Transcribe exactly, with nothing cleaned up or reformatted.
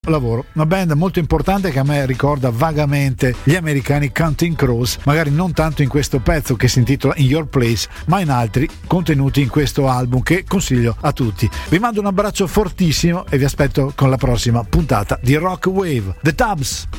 lavoro. Una band molto importante che a me ricorda vagamente gli americani Counting Crows, magari non tanto in questo pezzo che si intitola In Your Place, ma in altri contenuti in questo album che consiglio a tutti. Vi mando un abbraccio fortissimo e vi aspetto con la prossima puntata di Rock Wave. The Tubs!